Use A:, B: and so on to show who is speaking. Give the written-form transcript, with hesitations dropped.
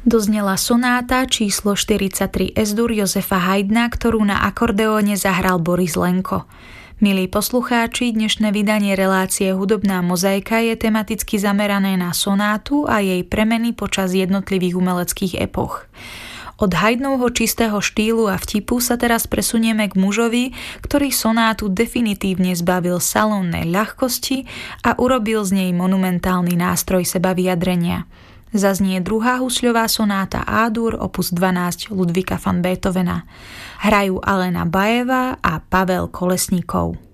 A: Doznela sonáta číslo 43 Es-dur Josefa Haydna, ktorú na akordeóne zahral Boris Lenko. Milí poslucháči, dnešné vydanie relácie Hudobná mozaika je tematicky zamerané na sonátu a jej premeny počas jednotlivých umeleckých epoch. Od Haydnovho čistého štýlu a vtipu sa teraz presunieme k mužovi, ktorý sonátu definitívne zbavil salónnej ľahkosti a urobil z nej monumentálny nástroj sebavyjadrenia. Zaznie druhá husľová sonáta A-dur opus 12 Ludvíka van Beethovena. Hrajú Alena Bajeva a Pavel Kolesníkov.